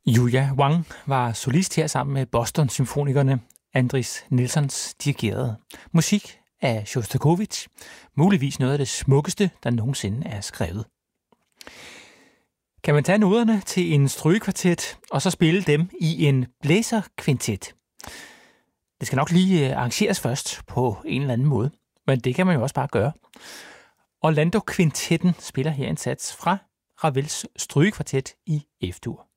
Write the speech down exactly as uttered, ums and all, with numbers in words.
Yuya Wang var solist her sammen med Boston-symfonikerne. Andris Nilssons dirigerede. Musik af Sjostakovitj, muligvis noget af det smukkeste, der nogensinde er skrevet. Kan man tage noderne til en strygekvartet og så spille dem i en blæserkvintet? Det skal nok lige arrangeres først på en eller anden måde, men det kan man jo også bare gøre. Orlando Kvintetten spiller her en sats fra Ravels strygekvartet i F-dur.